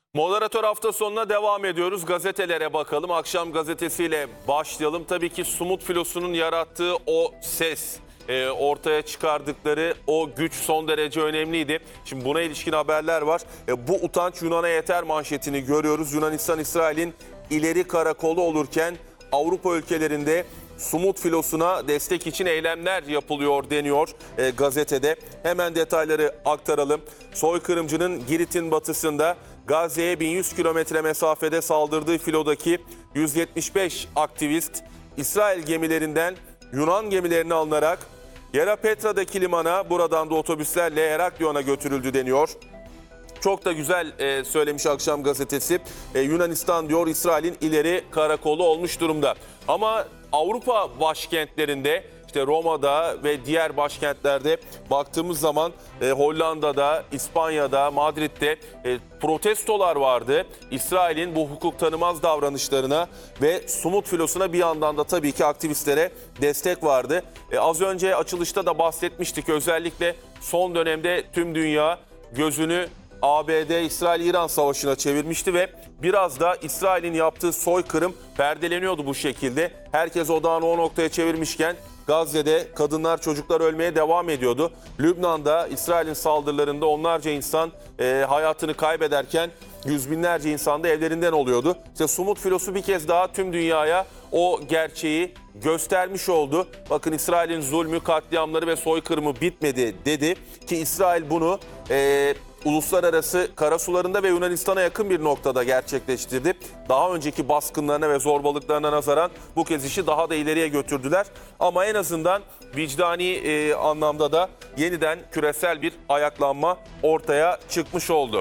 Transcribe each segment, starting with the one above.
Moderatör hafta sonuna devam ediyoruz. Gazetelere bakalım. Akşam gazetesiyle başlayalım. Tabii ki Sumut filosunun yarattığı o ses, ortaya çıkardıkları o güç son derece önemliydi. Şimdi buna ilişkin haberler var. Bu utanç Yunan'a yeter manşetini görüyoruz. Yunanistan, İsrail'in ileri karakolu olurken Avrupa ülkelerinde Sumut filosuna destek için eylemler yapılıyor deniyor gazetede. Hemen detayları aktaralım. Soykırımcının Girit'in batısında Gazze'ye 1100 kilometre mesafede saldırdığı filodaki 175 aktivist İsrail gemilerinden Yunan gemilerine alınarak Yera Petra'daki limana, buradan da otobüslerle Heraklion'a götürüldü deniyor. Çok da güzel söylemiş Akşam gazetesi. Yunanistan diyor İsrail'in ileri karakolu olmuş durumda. Ama Avrupa başkentlerinde, işte Roma'da ve diğer başkentlerde baktığımız zaman Hollanda'da, İspanya'da, Madrid'de protestolar vardı. İsrail'in bu hukuk tanımaz davranışlarına ve Sumut filosuna, bir yandan da tabii ki aktivistlere destek vardı. Az önce açılışta da bahsetmiştik. Özellikle son dönemde tüm dünya gözünü ABD, İsrail-İran savaşına çevirmişti ve biraz da İsrail'in yaptığı soykırım perdeleniyordu bu şekilde. Herkes odağını o noktaya çevirmişken Gazze'de kadınlar, çocuklar ölmeye devam ediyordu. Lübnan'da İsrail'in saldırılarında onlarca insan hayatını kaybederken yüz binlerce insan da evlerinden oluyordu. İşte Sumut filosu bir kez daha tüm dünyaya o gerçeği göstermiş oldu. Bakın, İsrail'in zulmü, katliamları ve soykırımı bitmedi dedi ki İsrail bunu uluslararası karasularında ve Yunanistan'a yakın bir noktada gerçekleştirdi. Daha önceki baskınlarına ve zorbalıklarına nazaran bu kez işi daha da ileriye götürdüler. Ama en azından vicdani anlamda da yeniden küresel bir ayaklanma ortaya çıkmış oldu.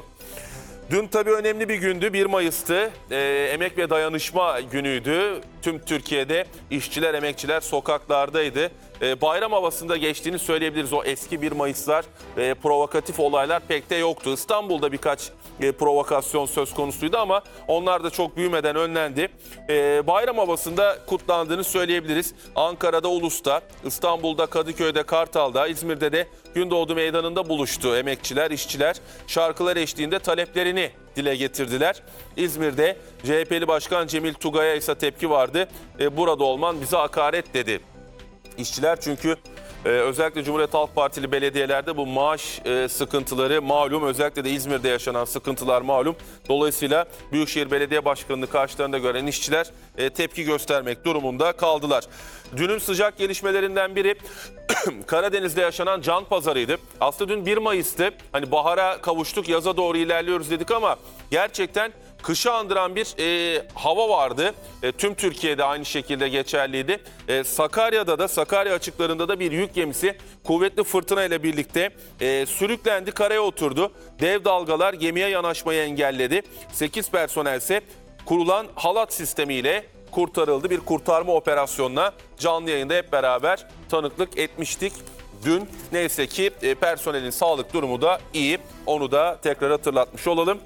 Dün tabii önemli bir gündü, 1 Mayıs'tı. Emek ve dayanışma günüydü. Tüm Türkiye'de işçiler, emekçiler sokaklardaydı. Bayram havasında geçtiğini söyleyebiliriz. O eski 1 Mayıs'lar, provokatif olaylar pek de yoktu. İstanbul'da birkaç provokasyon söz konusuydu ama onlar da çok büyümeden önlendi. Bayram havasında kutlandığını söyleyebiliriz. Ankara'da Ulus'ta, İstanbul'da Kadıköy'de, Kartal'da, İzmir'de de Gündoğdu Meydanı'nda buluştu emekçiler, işçiler. Şarkılar eşliğinde taleplerini dile getirdiler. İzmir'de CHP'li Başkan Cemil Tugay'a ise tepki vardı. Burada olman bize hakaret dedi. İşçiler, çünkü özellikle Cumhuriyet Halk Partili belediyelerde bu maaş sıkıntıları malum. Özellikle de İzmir'de yaşanan sıkıntılar malum. Dolayısıyla Büyükşehir Belediye Başkanı'nı karşılarında gören işçiler tepki göstermek durumunda kaldılar. Dünün sıcak gelişmelerinden biri Karadeniz'de yaşanan can pazarıydı. Aslında dün 1 Mayıs'tı. Hani bahara kavuştuk, yaza doğru ilerliyoruz dedik ama gerçekten kışı andıran bir hava vardı. Tüm Türkiye'de aynı şekilde geçerliydi. Sakarya'da da, Sakarya açıklarında da bir yük gemisi kuvvetli fırtına ile birlikte sürüklendi, karaya oturdu. Dev dalgalar gemiye yanaşmayı engelledi. 8 personel ise kurulan halat sistemiyle kurtarıldı. Bir kurtarma operasyonuna canlı yayında hep beraber tanıklık etmiştik dün. Neyse ki personelin sağlık durumu da iyi. Onu da tekrar hatırlatmış olalım.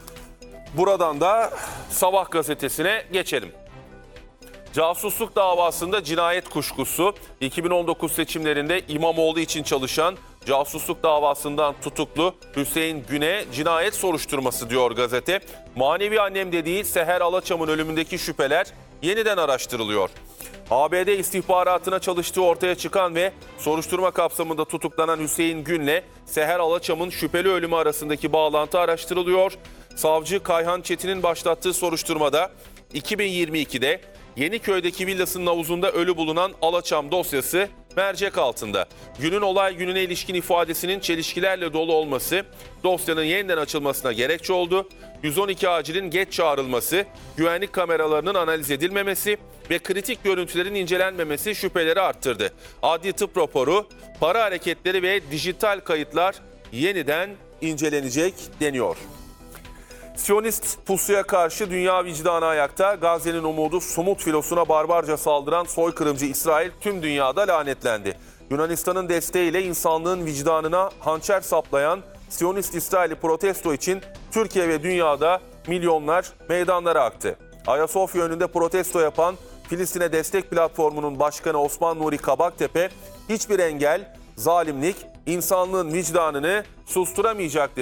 Buradan da Sabah gazetesine geçelim. Casusluk davasında cinayet kuşkusu. 2019 seçimlerinde İmamoğlu için çalışan casusluk davasından tutuklu Hüseyin Gün'e cinayet soruşturması diyor gazete. Manevi annem dediği Seher Alaçam'ın ölümündeki şüpheler yeniden araştırılıyor. ABD istihbaratına çalıştığı ortaya çıkan ve soruşturma kapsamında tutuklanan Hüseyin Gün'le Seher Alaçam'ın şüpheli ölümü arasındaki bağlantı araştırılıyor. Savcı Kayhan Çetin'in başlattığı soruşturmada 2022'de Yeniköy'deki villasının havuzunda ölü bulunan Alaçam dosyası mercek altında. Günün olay gününe ilişkin ifadesinin çelişkilerle dolu olması dosyanın yeniden açılmasına gerekçe oldu. 112 acilin geç çağrılması, güvenlik kameralarının analiz edilmemesi ve kritik görüntülerin incelenmemesi şüpheleri arttırdı. Adli tıp raporu, para hareketleri ve dijital kayıtlar yeniden incelenecek deniyor. Siyonist pusuya karşı dünya vicdanı ayakta. Gazze'nin umudu Sumut filosuna barbarca saldıran soykırımcı İsrail tüm dünyada lanetlendi. Yunanistan'ın desteğiyle insanlığın vicdanına hançer saplayan Siyonist İsrail'i protesto için Türkiye ve dünyada milyonlar meydanlara aktı. Ayasofya önünde protesto yapan Filistin'e Destek Platformu'nun başkanı Osman Nuri Kabaktepe, hiçbir engel, zalimlik insanlığın vicdanını susturamayacak dedi.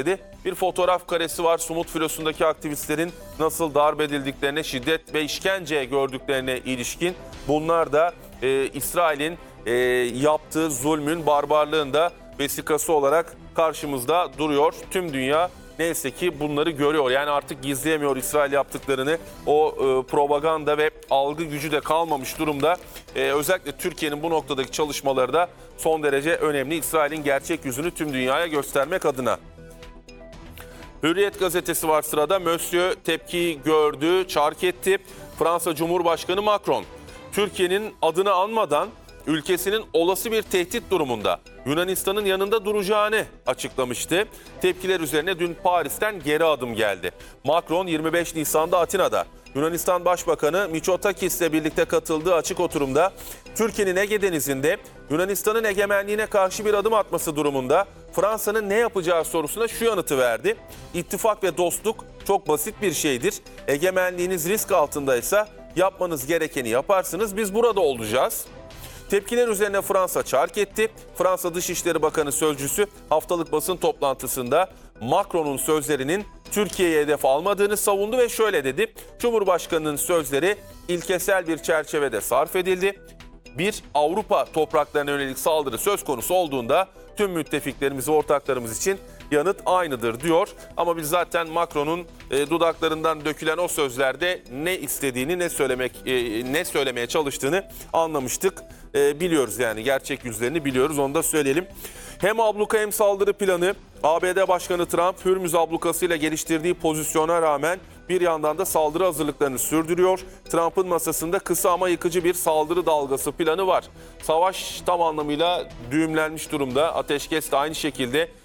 bir fotoğraf karesi var. Sumut filosundaki aktivistlerin nasıl darp edildiklerine, şiddet ve işkence gördüklerine ilişkin. Bunlar da İsrail'in yaptığı zulmün, barbarlığın da vesikası olarak karşımızda duruyor. Tüm dünya neyse ki bunları görüyor. Yani artık gizleyemiyor İsrail yaptıklarını. O propaganda ve algı gücü de kalmamış durumda. Özellikle Türkiye'nin bu noktadaki çalışmaları da son derece önemli. İsrail'in gerçek yüzünü tüm dünyaya göstermek adına. Hürriyet gazetesi var sırada. Monsieur tepkiyi gördü, çark etti. Fransa Cumhurbaşkanı Macron, Türkiye'nin adını anmadan ülkesinin olası bir tehdit durumunda Yunanistan'ın yanında duracağını açıklamıştı. Tepkiler üzerine dün Paris'ten geri adım geldi. Macron 25 Nisan'da Atina'da Yunanistan Başbakanı Mitsotakis ile birlikte katıldığı açık oturumda Türkiye'nin Ege Denizi'nde Yunanistan'ın egemenliğine karşı bir adım atması durumunda Fransa'nın ne yapacağı sorusuna şu yanıtı verdi. İttifak ve dostluk çok basit bir şeydir. Egemenliğiniz risk altındaysa yapmanız gerekeni yaparsınız. Biz burada olacağız. Tepkiler üzerine Fransa çark etti. Fransa Dışişleri Bakanı Sözcüsü haftalık basın toplantısında Macron'un sözlerinin Türkiye'ye hedef almadığını savundu ve şöyle dedi. Cumhurbaşkanının sözleri ilkesel bir çerçevede sarf edildi. Bir Avrupa topraklarına yönelik saldırı söz konusu olduğunda tüm müttefiklerimiz ve ortaklarımız için yanıt aynıdır diyor. Ama biz zaten Macron'un dudaklarından dökülen o sözlerde ne istediğini, ne söylemeye çalıştığını anlamıştık. Biliyoruz yani gerçek yüzlerini biliyoruz, onu da söyleyelim. Hem abluka hem saldırı planı. ABD Başkanı Trump Hürmüz ablukasıyla geliştirdiği pozisyona rağmen bir yandan da saldırı hazırlıklarını sürdürüyor. Trump'ın masasında kısa ama yıkıcı bir saldırı dalgası planı var. Savaş tam anlamıyla düğümlenmiş durumda. Ateşkes de aynı şekilde